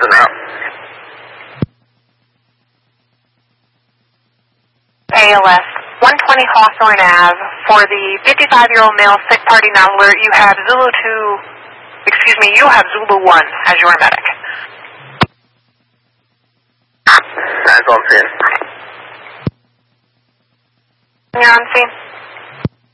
Listen up. ALS, 120 Hawthorne Ave. For the 55-year-old male sick party now alert, you have Zulu 2, you have Zulu 1 as your medic. That's on scene. You're on scene.